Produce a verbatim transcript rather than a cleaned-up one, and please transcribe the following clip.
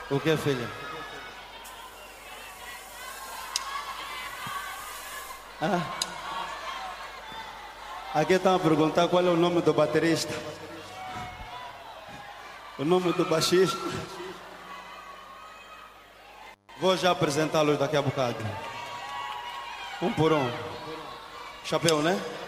O que, filha? Ah. Aqui estão a perguntar qual é o nome do baterista. O nome do baixista. Vou já apresentá-los daqui a bocado. Um por um. Chapéu, né?